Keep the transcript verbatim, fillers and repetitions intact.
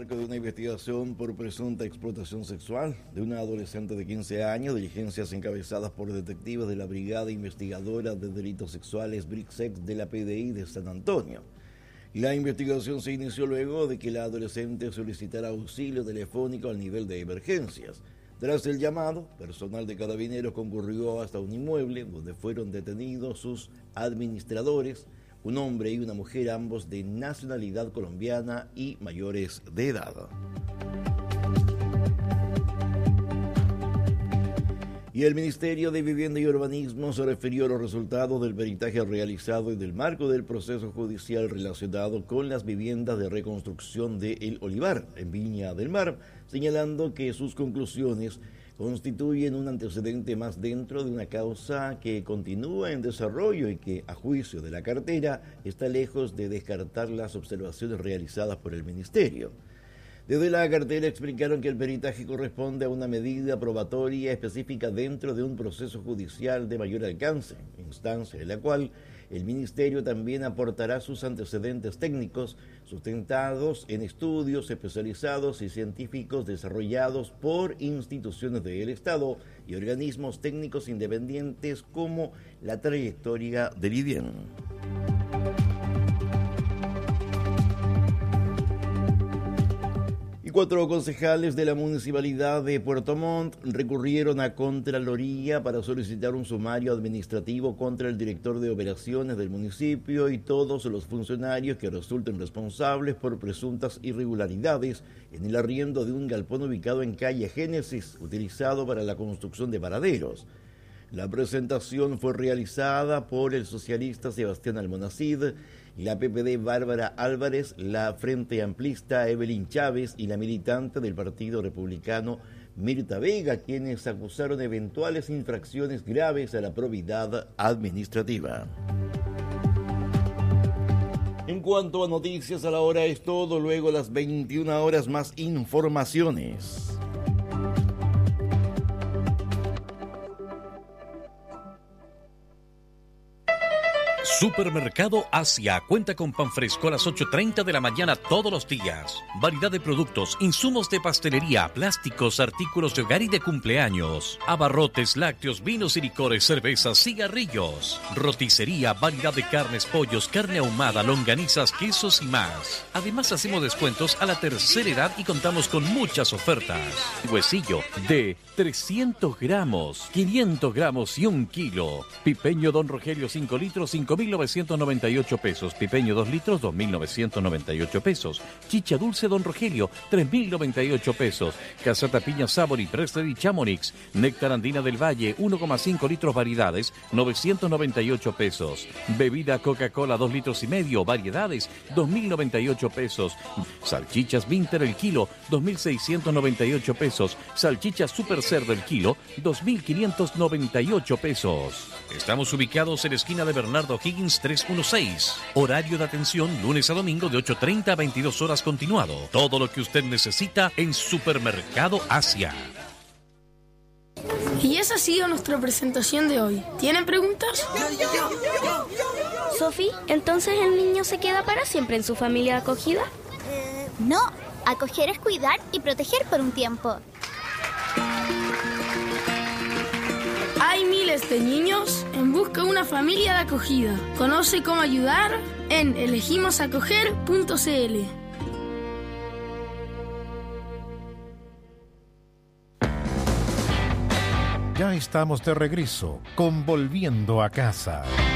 marco de una investigación por presunta explotación sexual de una adolescente de quince años, diligencias encabezadas por detectives de la Brigada Investigadora de Delitos Sexuales BRICSEX de la P D I de San Antonio. La investigación se inició luego de que la adolescente solicitara auxilio telefónico al nivel de emergencias. Tras el llamado, personal de Carabineros concurrió hasta un inmueble donde fueron detenidos sus administradores, un hombre y una mujer, ambos de nacionalidad colombiana y mayores de edad. Y el Ministerio de Vivienda y Urbanismo se refirió a los resultados del peritaje realizado en el marco del proceso judicial relacionado con las viviendas de reconstrucción de El Olivar, en Viña del Mar, señalando que sus conclusiones constituyen un antecedente más dentro de una causa que continúa en desarrollo y que, a juicio de la cartera, está lejos de descartar las observaciones realizadas por el Ministerio. Desde la cartera explicaron que el peritaje corresponde a una medida probatoria específica dentro de un proceso judicial de mayor alcance, instancia en la cual el Ministerio también aportará sus antecedentes técnicos sustentados en estudios especializados y científicos desarrollados por instituciones del Estado y organismos técnicos independientes como la trayectoria del I D I E N. Cuatro concejales de la Municipalidad de Puerto Montt recurrieron a Contraloría para solicitar un sumario administrativo contra el director de operaciones del municipio y todos los funcionarios que resulten responsables por presuntas irregularidades en el arriendo de un galpón ubicado en calle Génesis, utilizado para la construcción de paraderos. La presentación fue realizada por el socialista Sebastián Almonacid, la P P D Bárbara Álvarez, la Frente Amplista Evelyn Chávez y la militante del Partido Republicano Mirta Vega, quienes acusaron eventuales infracciones graves a la probidad administrativa. En cuanto a noticias, a la hora es todo, luego las veintiuna horas más informaciones. Supermercado Asia cuenta con pan fresco a las ocho y treinta de la mañana todos los días. Variedad de productos, insumos de pastelería, plásticos, artículos de hogar y de cumpleaños. Abarrotes, lácteos, vinos y licores, cervezas, cigarrillos. Roticería, variedad de carnes, pollos, carne ahumada, longanizas, quesos y más. Además hacemos descuentos a la tercera edad y contamos con muchas ofertas. Huesillo de trescientos gramos, quinientos gramos y un kilo. Pipeño Don Rogelio cinco litros, cinco mil novecientos noventa y ocho pesos. Pipeño dos litros, dos mil novecientos noventa y ocho pesos. Chicha dulce Don Rogelio, tres mil noventa y ocho pesos. Casata Piña Sabori, Presley Chamonix. Néctar Andina del Valle, uno coma cinco litros variedades, novecientos noventa y ocho pesos. Bebida Coca-Cola dos litros y medio, variedades, dos mil noventa y ocho pesos. Salchichas Vinter el kilo, dos mil seiscientos noventa y ocho pesos. Salchichas Super Cerdo el kilo, dos mil quinientos noventa y ocho pesos. Estamos ubicados en la esquina de Bernardo Higgins trescientos dieciséis. Horario de atención lunes a domingo de ocho y treinta a veintidós horas continuado. Todo lo que usted necesita en Supermercado Asia. Y esa ha sido nuestra presentación de hoy. ¿Tienen preguntas? Sofi, ¿entonces el niño se queda para siempre en su familia acogida? Eh, no, acoger es cuidar y proteger por un tiempo. Hay miles de niños en busca de una familia de acogida. Conoce cómo ayudar en elegimos acoger punto c l. Ya estamos de regreso con Volviendo a Casa.